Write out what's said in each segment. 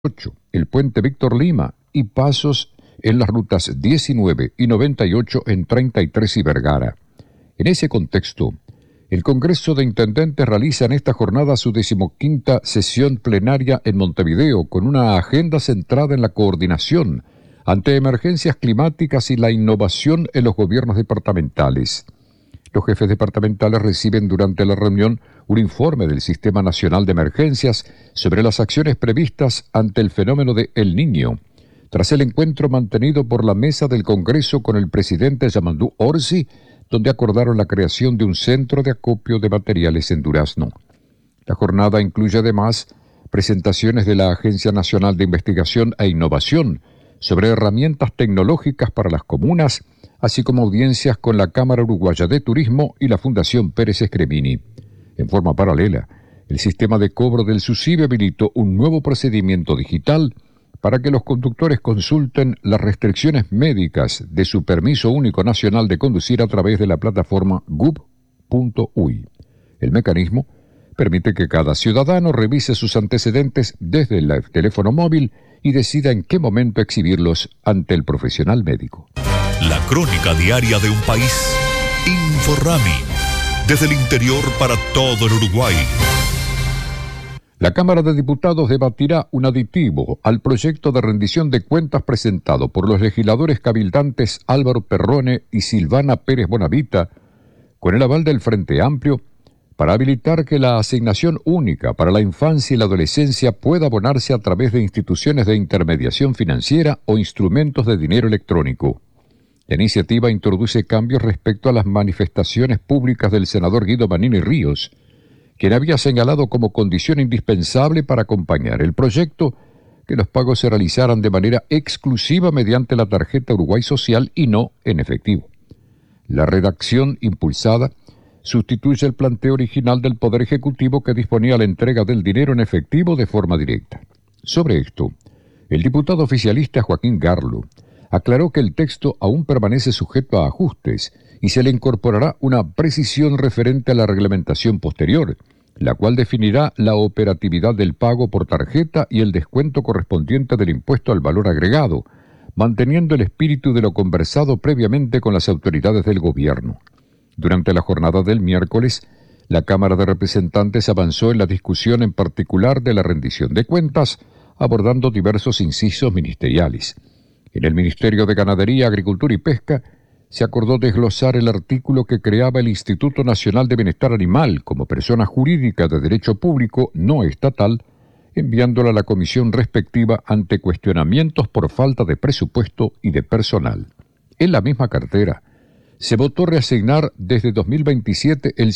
el puente Víctor Lima y pasos en las rutas 19 y 98 en 33 y Vergara. En ese contexto, el Congreso de Intendentes realiza en esta jornada su 15ª sesión plenaria en Montevideo, con una agenda centrada en la coordinación ante emergencias climáticas y la innovación en los gobiernos departamentales. Los jefes departamentales reciben durante la reunión un informe del Sistema Nacional de Emergencias sobre las acciones previstas ante el fenómeno de El Niño, tras el encuentro mantenido por la mesa del Congreso con el presidente Yamandú Orsi, donde acordaron la creación de un centro de acopio de materiales en Durazno. La jornada incluye además presentaciones de la Agencia Nacional de Investigación e Innovación sobre herramientas tecnológicas para las comunas, así como audiencias con la Cámara Uruguaya de Turismo y la Fundación Pérez Escremini. En forma paralela, el sistema de cobro del SUSIBE habilitó un nuevo procedimiento digital para que los conductores consulten las restricciones médicas de su permiso único nacional de conducir a través de la plataforma gub.uy. El mecanismo permite que cada ciudadano revise sus antecedentes desde el teléfono móvil y decida en qué momento exhibirlos ante el profesional médico. La crónica diaria de un país. Inforrami. Desde el interior para todo el Uruguay. La Cámara de Diputados debatirá un aditivo al proyecto de rendición de cuentas presentado por los legisladores cabildantes Álvaro Perrone y Silvana Pérez Bonavita, con el aval del Frente Amplio, para habilitar que la asignación única para la infancia y la adolescencia pueda abonarse a través de instituciones de intermediación financiera o instrumentos de dinero electrónico. La iniciativa introduce cambios respecto a las manifestaciones públicas del senador Guido Manini Ríos, quien había señalado como condición indispensable para acompañar el proyecto que los pagos se realizaran de manera exclusiva mediante la tarjeta Uruguay Social y no en efectivo. La redacción impulsada sustituye el planteo original del Poder Ejecutivo que disponía la entrega del dinero en efectivo de forma directa. Sobre esto, el diputado oficialista Joaquín Garlo aclaró que el texto aún permanece sujeto a ajustes y se le incorporará una precisión referente a la reglamentación posterior, la cual definirá la operatividad del pago por tarjeta y el descuento correspondiente del impuesto al valor agregado, manteniendo el espíritu de lo conversado previamente con las autoridades del gobierno. Durante la jornada del miércoles, la Cámara de Representantes avanzó en la discusión en particular de la rendición de cuentas, abordando diversos incisos ministeriales. En el Ministerio de Ganadería, Agricultura y Pesca se acordó desglosar el artículo que creaba el Instituto Nacional de Bienestar Animal como persona jurídica de derecho público no estatal, enviándola a la comisión respectiva ante cuestionamientos por falta de presupuesto y de personal. En la misma cartera, se votó reasignar desde 2027 el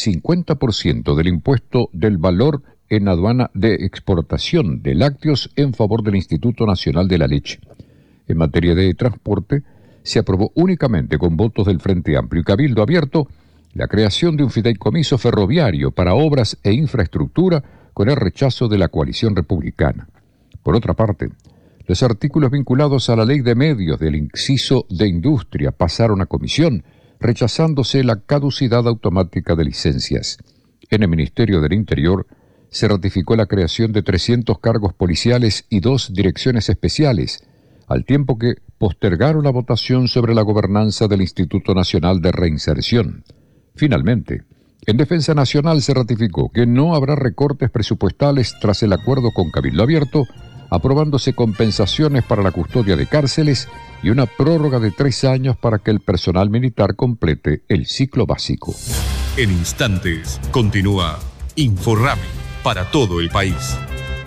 50% del impuesto del valor en aduana de exportación de lácteos en favor del Instituto Nacional de la Leche. En materia de transporte, se aprobó únicamente con votos del Frente Amplio y Cabildo Abierto la creación de un fideicomiso ferroviario para obras e infraestructura con el rechazo de la coalición republicana. Por otra parte, los artículos vinculados a la ley de medios del inciso de industria pasaron a comisión, rechazándose la caducidad automática de licencias. En el Ministerio del Interior se ratificó la creación de 300 cargos policiales y 2 direcciones especiales, al tiempo que postergaron la votación sobre la gobernanza del Instituto Nacional de Reinserción. Finalmente, en Defensa Nacional se ratificó que no habrá recortes presupuestales tras el acuerdo con Cabildo Abierto, aprobándose compensaciones para la custodia de cárceles y una prórroga de 3 años para que el personal militar complete el ciclo básico. En instantes, continúa Inforrami para todo el país.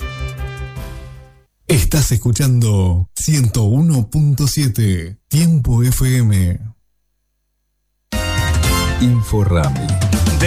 Estás escuchando 101.7 Tiempo FM. Inforrami.